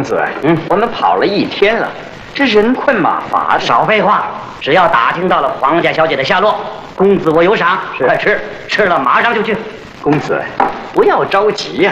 子，我们跑了一天了，这人困马乏的。 少废话，只要打听到了黄家小姐的下落，公子我有赏，快吃，吃了马上就去。 公子，不要着急呀。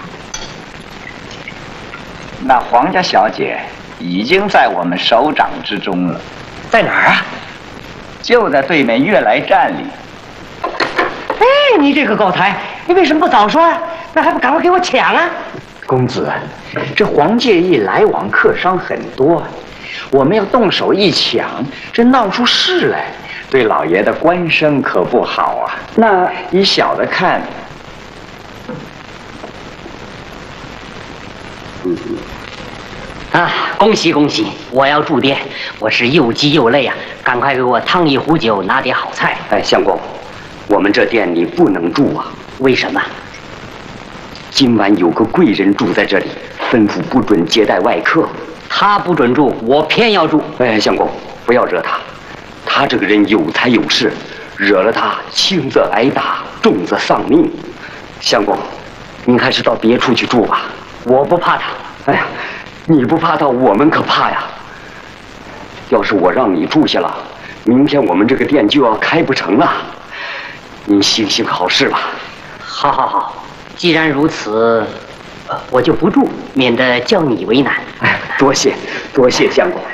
那黄家小姐已经在我们手掌之中了。 在哪儿啊？ 就在对面悦来站里。 哎，你这个狗才，你为什么不早说呀？那还不赶快给我抢啊！ 公子，这黄介一来往客商很多，我们要动手一抢，这闹出事来，对老爷的官声可不好啊。那以小的看， 恭喜恭喜！我要住店，我是又急又累啊！赶快给我烫一壶酒，拿点好菜。 哎，相公，我们这店里不能住啊。 为什么？ 今晚有个贵人住在这里，吩咐不准接待外客。 他不准住，我偏要住。 哎，相公，不要惹他，他这个人有才有势，惹了他，轻则挨打，重则丧命。相公，您还是到别处去住吧。 我不怕他。 哎呀，你不怕他，我们可怕呀。要是我让你住下了，明天我们这个店就要开不成了。您行行好事吧。 好好好，既然如此，我就不住，免得叫你为难。 哎，多谢相公。